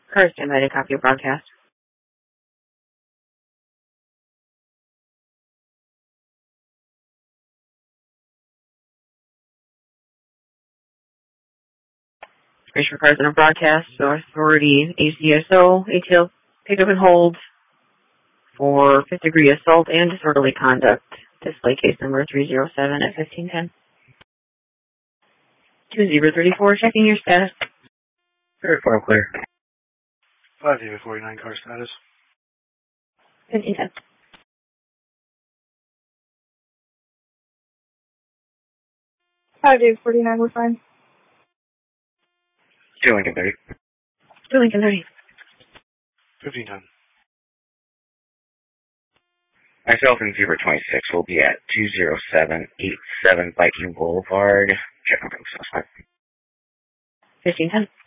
Car stand by to copy your broadcast. Information for cars in a broadcast, so authority ACSO, ATL, pick up and hold for 5th degree assault and disorderly conduct. Display case number 307 at 1510. 2034, checking your status. 34 clear. 5049 car status. 1510. 5049, we're fine. 2 Lincoln 30. 2 Lincoln 30. 1510. Myself and Zebra 26 will be at 20787 Viking Boulevard. Check on the suspect. 1510.